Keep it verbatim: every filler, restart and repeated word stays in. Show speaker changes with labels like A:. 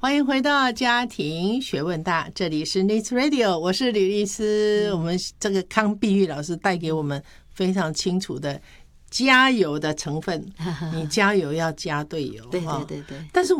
A: 欢迎回到家庭学问大，这里是 News Radio， 我是吕丽丝、嗯、我们这个康碧玉老师带给我们非常清楚的加油的成分，你加油要加队友，
B: 对对对对。
A: 但是